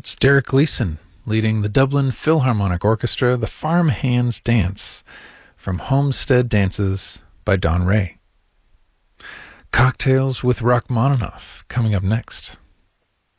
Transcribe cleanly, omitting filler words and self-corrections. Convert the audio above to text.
It's Derek Gleeson leading the Dublin Philharmonic Orchestra, the Farmhands Dance, from Homestead Dances by Don Ray. Cocktails with Rachmaninoff coming up next.